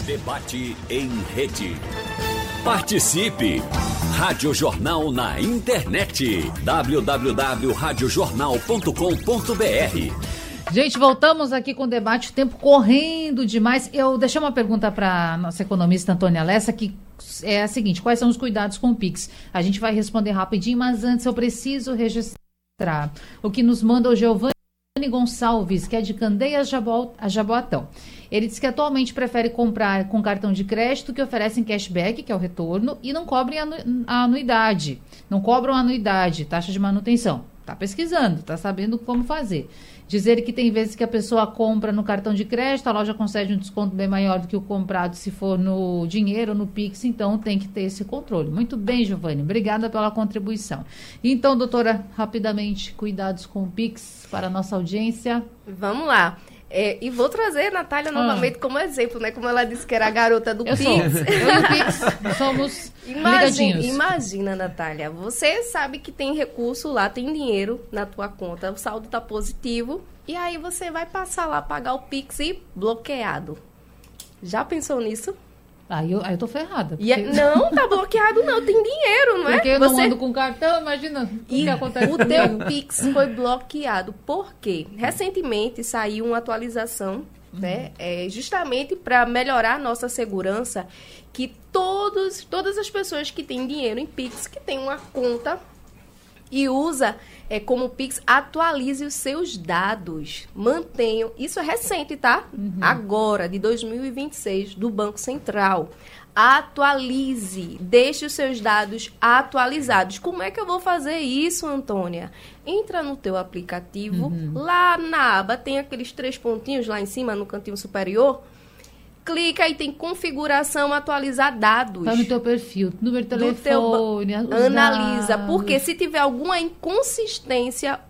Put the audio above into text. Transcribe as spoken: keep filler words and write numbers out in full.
Debate em rede. Participe! Rádio Jornal na internet. w w w ponto rádio jornal ponto com ponto b r. Gente, voltamos aqui com o debate, o tempo correndo demais. Eu deixei uma pergunta para a nossa economista Antônia Lessa, que é a seguinte: quais são os cuidados com o Pix? A gente vai responder rapidinho, mas antes eu preciso registrar o que nos manda o Giovanni Gonçalves, que é de Candeias, a Jaboatão. Ele diz que atualmente prefere comprar com cartão de crédito, que oferecem cashback, que é o retorno, e não cobrem anu- a anuidade. Não cobram anuidade, taxa de manutenção. Está pesquisando, está sabendo como fazer. Diz ele que tem vezes que a pessoa compra no cartão de crédito, a loja concede um desconto bem maior do que o comprado se for no dinheiro ou no Pix, então tem que ter esse controle. Muito bem, Giovanni, obrigada pela contribuição. Então, doutora, rapidamente, cuidados com o Pix para a nossa audiência. Vamos lá. É, e vou trazer a Natália novamente ah. como exemplo, né? Como ela disse que era a garota do eu Pix. Sou. Eu e o Pix somos imagina, ligadinhos. Imagina, Natália, você sabe que tem recurso lá, tem dinheiro na tua conta, o saldo tá positivo, e aí você vai passar lá, pagar o Pix e bloqueado. Já pensou nisso? Aí eu, aí eu tô ferrada. Porque... E, não, tá bloqueado não, tem dinheiro, não é? Porque eu você... não ando com cartão, imagina o que acontece. O teu Pix foi bloqueado. Por quê? Recentemente saiu uma atualização, uhum. né? É, justamente para melhorar a nossa segurança, que todos, todas as pessoas que têm dinheiro em Pix, que tem uma conta e usa é, como Pix, atualize os seus dados, mantenham, isso é recente, tá? Uhum. Agora, de dois mil e vinte e seis, do Banco Central. Atualize, deixe os seus dados atualizados. Como é que eu vou fazer isso, Antônia? Entra no teu aplicativo, uhum. lá na aba tem aqueles três pontinhos lá em cima, no cantinho superior. Clica e tem configuração, atualizar dados. Tá no teu perfil, número de telefone, teu... Analisa, dados. Porque se tiver alguma inconsistência,